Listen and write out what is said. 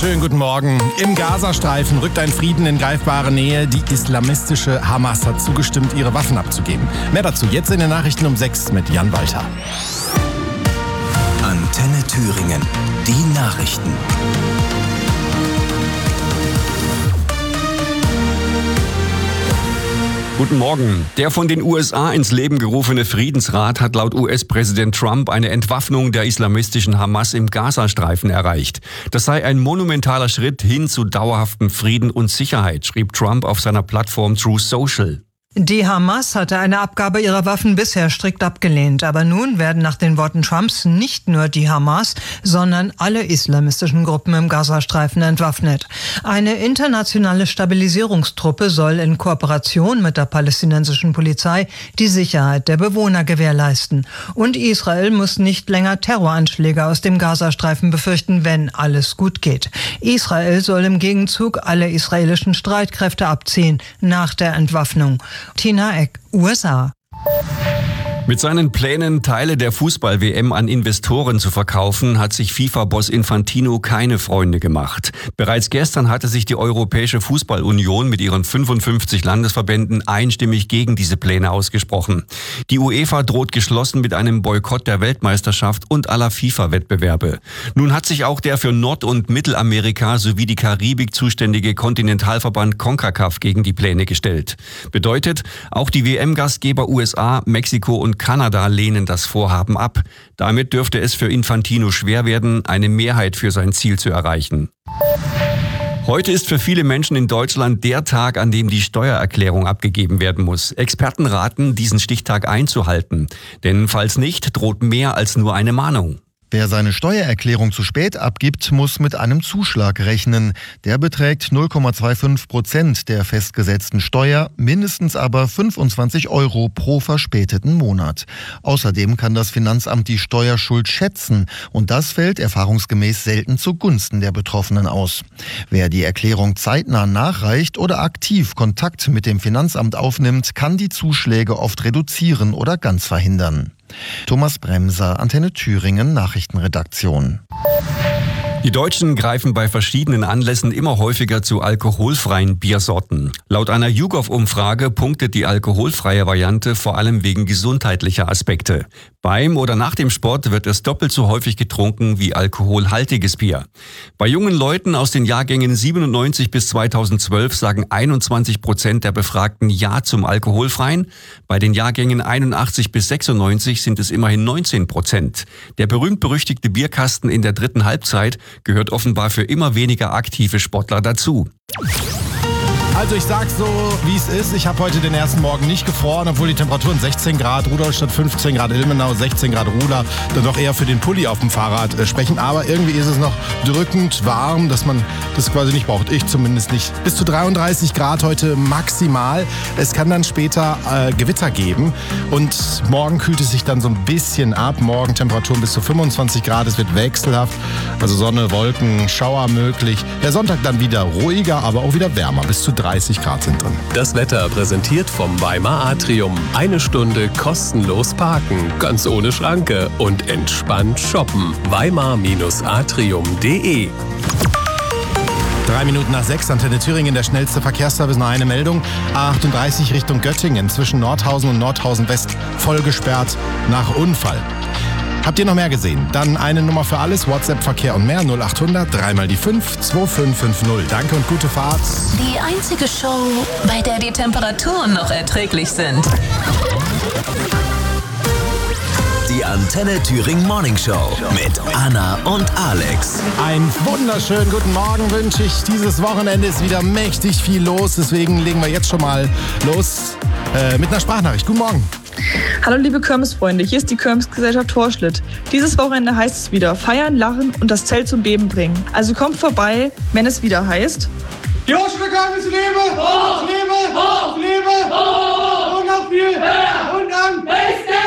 Schönen guten Morgen. Im Gazastreifen rückt ein Frieden in greifbare Nähe. Die islamistische Hamas hat zugestimmt, ihre Waffen abzugeben. Mehr dazu jetzt in den Nachrichten um 6 mit Jan Walter. Antenne Thüringen. Die Nachrichten. Guten Morgen. Der von den USA ins Leben gerufene Friedensrat hat laut US-Präsident Trump eine Entwaffnung der islamistischen Hamas im Gazastreifen erreicht. Das sei ein monumentaler Schritt hin zu dauerhaften Frieden und Sicherheit, schrieb Trump auf seiner Plattform Truth Social. Die Hamas hatte eine Abgabe ihrer Waffen bisher strikt abgelehnt. Aber nun werden nach den Worten Trumps nicht nur die Hamas, sondern alle islamistischen Gruppen im Gazastreifen entwaffnet. Eine internationale Stabilisierungstruppe soll in Kooperation mit der palästinensischen Polizei die Sicherheit der Bewohner gewährleisten. Und Israel muss nicht länger Terroranschläge aus dem Gazastreifen befürchten, wenn alles gut geht. Israel soll im Gegenzug alle israelischen Streitkräfte abziehen nach der Entwaffnung. Tina Eck, USA. Mit seinen Plänen, Teile der Fußball-WM an Investoren zu verkaufen, hat sich FIFA-Boss Infantino keine Freunde gemacht. Bereits gestern hatte sich die Europäische Fußball-Union mit ihren 55 Landesverbänden einstimmig gegen diese Pläne ausgesprochen. Die UEFA droht geschlossen mit einem Boykott der Weltmeisterschaft und aller FIFA-Wettbewerbe. Nun hat sich auch der für Nord- und Mittelamerika sowie die Karibik zuständige Kontinentalverband CONCACAF gegen die Pläne gestellt. Bedeutet, auch die WM-Gastgeber USA, Mexiko und Kanada lehnen das Vorhaben ab. Damit dürfte es für Infantino schwer werden, eine Mehrheit für sein Ziel zu erreichen. Heute ist für viele Menschen in Deutschland der Tag, an dem die Steuererklärung abgegeben werden muss. Experten raten, diesen Stichtag einzuhalten. Denn falls nicht, droht mehr als nur eine Mahnung. Wer seine Steuererklärung zu spät abgibt, muss mit einem Zuschlag rechnen. Der beträgt 0,25% der festgesetzten Steuer, mindestens aber 25 € pro verspäteten Monat. Außerdem kann das Finanzamt die Steuerschuld schätzen und das fällt erfahrungsgemäß selten zugunsten der Betroffenen aus. Wer die Erklärung zeitnah nachreicht oder aktiv Kontakt mit dem Finanzamt aufnimmt, kann die Zuschläge oft reduzieren oder ganz verhindern. Thomas Bremser, Antenne Thüringen, Nachrichtenredaktion. Die Deutschen greifen bei verschiedenen Anlässen immer häufiger zu alkoholfreien Biersorten. Laut einer YouGov-Umfrage punktet die alkoholfreie Variante vor allem wegen gesundheitlicher Aspekte. Beim oder nach dem Sport wird es doppelt so häufig getrunken wie alkoholhaltiges Bier. Bei jungen Leuten aus den Jahrgängen 97 bis 2012 sagen 21% der Befragten Ja zum Alkoholfreien. Bei den Jahrgängen 81 bis 96 sind es immerhin 19%. Der berühmt-berüchtigte Bierkasten in der dritten Halbzeit gehört offenbar für immer weniger aktive Sportler dazu. Also ich sag's so, wie es ist. Ich habe heute den ersten Morgen nicht gefroren, obwohl die Temperaturen 16 Grad, Rudolstadt 15 Grad, Ilmenau 16 Grad, Ruda, dann doch eher für den Pulli auf dem Fahrrad sprechen. Aber irgendwie ist es noch drückend warm, dass man das quasi nicht braucht. Ich zumindest nicht. Bis zu 33 Grad heute maximal. Es kann dann später Gewitter geben und morgen kühlt es sich dann so ein bisschen ab. Morgen Temperaturen bis zu 25 Grad, es wird wechselhaft. Also Sonne, Wolken, Schauer möglich. Der Sonntag dann wieder ruhiger, aber auch wieder wärmer. Bis zu 30 Grad sind drin. Das Wetter präsentiert vom Weimar Atrium. 1 Stunde kostenlos parken, ganz ohne Schranke und entspannt shoppen. Weimar-atrium.de 3 Minuten nach 6, Antenne Thüringen, der schnellste Verkehrsservice, noch eine Meldung. A38 Richtung Göttingen, zwischen Nordhausen und Nordhausen West, voll gesperrt nach Unfall. Habt ihr noch mehr gesehen? Dann eine Nummer für alles, WhatsApp, Verkehr und mehr, 0800 3 mal die 5 2550. Danke und gute Fahrt. Die einzige Show, bei der die Temperaturen noch erträglich sind. Die Antenne Thüringen Morning Show mit Anna und Alex. Einen wunderschönen guten Morgen wünsche ich. Dieses Wochenende ist wieder mächtig viel los, deswegen legen wir jetzt schon mal los mit einer Sprachnachricht. Guten Morgen. Hallo liebe Kirmesfreunde, hier ist die Kirmesgesellschaft Torschlitt. Dieses Wochenende heißt es wieder feiern, lachen und das Zelt zum Beben bringen. Also kommt vorbei, wenn es wieder heißt... Die Kirmes lebe! Hoch! Lebe! Hoch! Lebe! Hoch! Und noch viel! Höher! Und an!